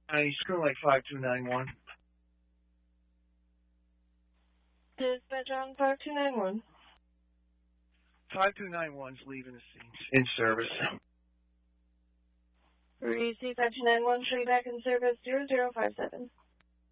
Screw like 5291. Dispatch on 5291. 5291's leaving the scene. In service. Receive 5291, show you back in service 0057.